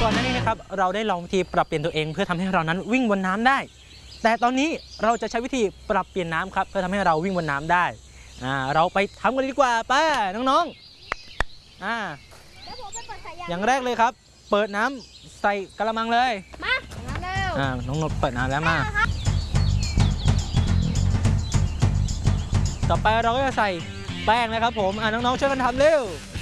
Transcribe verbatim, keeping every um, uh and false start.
ก่อนหน้านี้นะครับเราได้ลองวิธีปรับเปลี่ยนตัวเองเพื่อทำให้เรานั้นวิ่งบนน้ำได้แต่ตอนนี้เราจะใช้วิธีปรับเปลี่ยนน้ำครับเพื่อทำให้เราวิ่งบนน้ำได้อ่าเราไปทำกันดีกว่าป้าน้องๆอ่าอย่างแรกเลยครับเปิดน้ำใส่กระมังเลยมาเร็วอ่าน้องนดเปิดน้ำแล้วมาต่อไปเราก็จะใส่แป้งนะครับผมอ่าน้องๆช่วยกันทำเร็ว